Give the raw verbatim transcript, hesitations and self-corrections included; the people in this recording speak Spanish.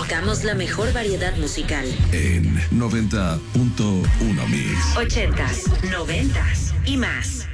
Tocamos la mejor variedad musical. En noventa punto uno Mix. Ochentas, noventas y más.